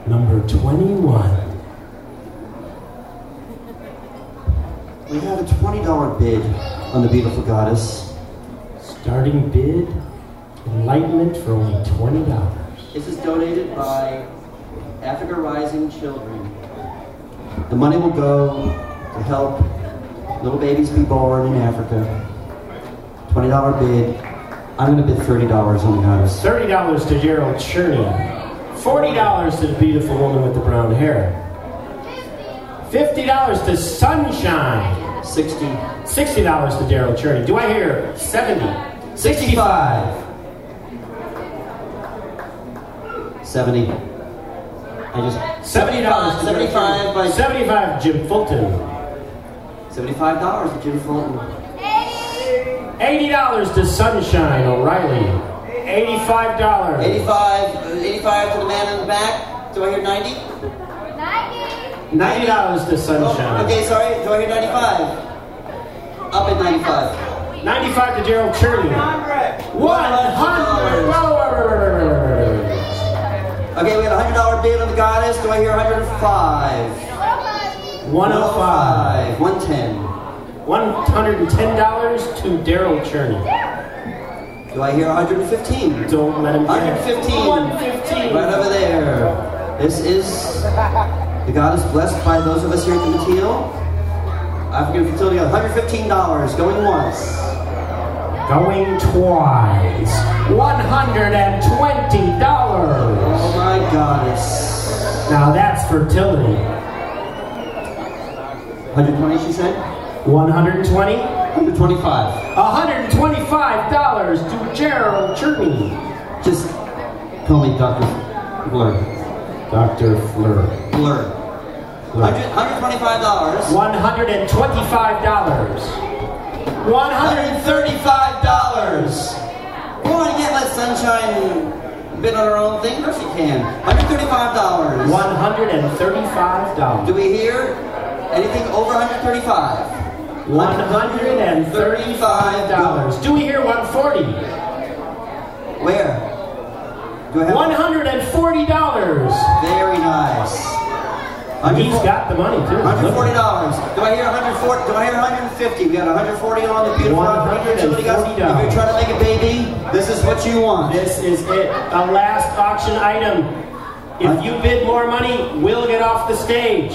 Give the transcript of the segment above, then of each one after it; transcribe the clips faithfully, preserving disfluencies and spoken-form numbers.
Number twenty-one. We have a twenty dollar bid on the beautiful goddess. Starting bid, enlightenment for only twenty dollars. This is donated by Africa Rising Children. The money will go to help little babies be born in Africa. twenty dollar bid. I'm going to bid thirty dollars on the goddess. thirty dollars to Gerald Cherney. forty dollars to the beautiful woman with the brown hair. fifty dollars to Sunshine. sixty. sixty dollars to Gerald Cherney. Do I hear seventy? sixty-five. seventy. I just seventy dollars. seventy-five by seventy-five. Jim Fulton. seventy-five dollars to Jim Fulton. eighty dollars to Sunshine O'Reilly. eighty-five dollars. eighty-five. eighty-five to the man in the back. Do I hear ninety? ninety. ninety dollars to Sunshine. Oh, okay, sorry. Do I hear ninety-five? Up at ninety-five. ninety-five to Gerald Cherney. one hundred dollars. Okay, we had a one hundred dollar bid on the goddess. Do I hear one hundred five? one oh five. one ten. one hundred ten dollars to Daryl Cherney. Do I hear one hundred fifteen? Don't let him one hundred fifteen. one hundred fifteen. Right over there. This is the goddess blessed by those of us here at the Mateo. African Fertility, one hundred fifteen dollars. Going once. Going twice. one hundred twenty dollars. Oh my goddess. Now that's fertility. one hundred twenty, she said? one hundred twenty. one hundred twenty-five. one hundred twenty-five dollars to Gerald Cherney. Just call me Doctor Blur. Doctor Fleur. Blur. one hundred twenty-five dollars. one hundred twenty-five dollars. one hundred thirty-five dollars. Come on, you can't let Sunshine bid on her own thing. Of course you can. one hundred thirty-five dollars. one hundred thirty-five dollars. Do we hear anything over one hundred thirty-five dollars? one hundred thirty-five dollars. Do we hear one hundred forty dollars? Where? Do I have one hundred forty dollars. Very nice. He's got the money too. one hundred forty dollars. Do I hear one hundred forty? Do I hear one hundred fifty? We got one hundred forty on the beautiful one hundred forty dollars. If you're trying to make a baby, this is what you want. This is it. The last auction item. If you bid more money, we'll get off the stage.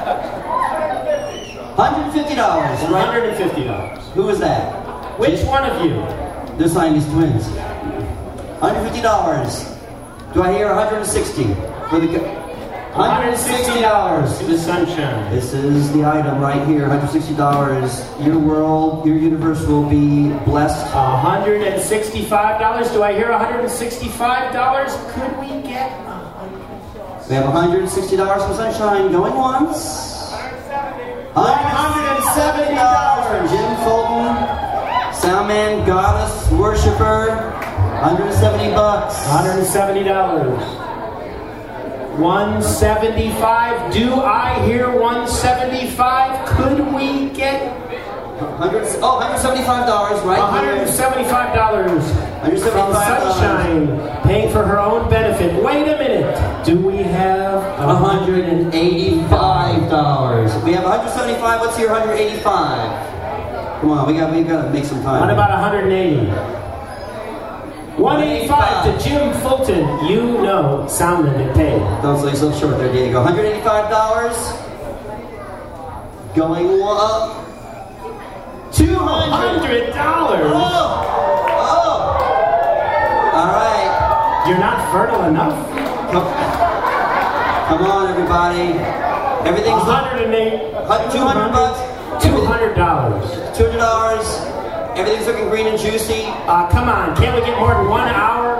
one hundred fifty dollars. one hundred fifty dollars. Who is that? Which one of you? They're Siamese twins. one hundred fifty dollars. Do I hear one hundred sixty dollars? For the one hundred sixty dollars to the Sunshine. This is the item right here, one hundred sixty dollars. Your world, your universe will be blessed. one hundred sixty-five dollars. Do I hear one hundred sixty-five dollars? Could we get We have one hundred sixty dollars for Sunshine going once. one hundred seventy dollars. Jim Fulton, Soundman, Goddess, Worshipper, one hundred seventy bucks. one hundred seventy dollars. one hundred seventy-five. Do I hear one hundred seventy-five? Could we get one hundred, oh, one hundred seventy-five dollars right one hundred seventy-five dollars from Sunshine, paying for her own benefit. Wait a minute. Do we have one hundred eighty-five dollars? We have one hundred seventy-five. Let's hear one hundred eighty-five. Come on, we got we got to make some time. What about one hundred eighty? one hundred eighty-five to Jim Fulton. You know, Soundman get paid. Don't say so short there, Diego. one hundred eighty-five dollars. Going up. two hundred dollars. Oh! Oh! All right. You're not fertile enough. Come, come on, everybody. Everything's one hundred eight. two hundred bucks. two hundred dollars. two hundred dollars. Everything's looking green and juicy. Uh, come on, can't we get more than one hour?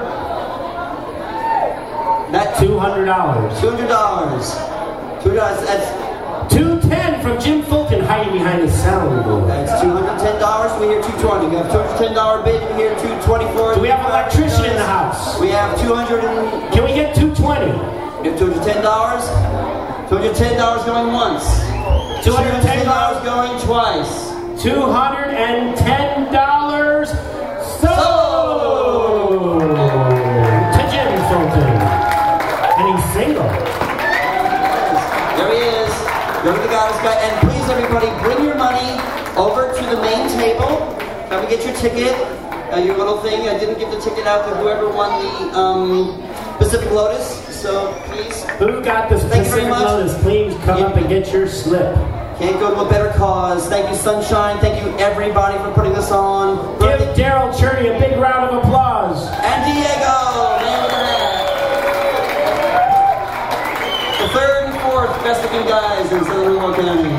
That two hundred dollars. two hundred dollars. two hundred dollars. That's two ten from Jim Fulton hiding behind the soundboard. That's two hundred ten dollars. We hear two hundred twenty. We have two hundred ten dollars bid. We hear two hundred twenty-four. Do we have an electrician in the house? We have two hundred. And, can we get two hundred twenty? We have two hundred ten dollars. two hundred ten dollars going once. two hundred ten dollars going twice. two hundred ten dollars sold to Jim Fulton. And he's single. Let me get your ticket, uh, your little thing. I didn't give the ticket out to whoever won the um, Pacific Lotus, so please. Who got the Thank you very Pacific much. Lotus? Please come Yeah. up and get your slip. Can't go to a better cause. Thank you, Sunshine. Thank you, everybody, for putting this on. Give Daryl Cherney a big round of applause. And Diego, man of that. The third and fourth best looking guys in Southern Louisville County.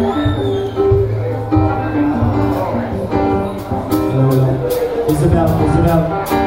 Isabel.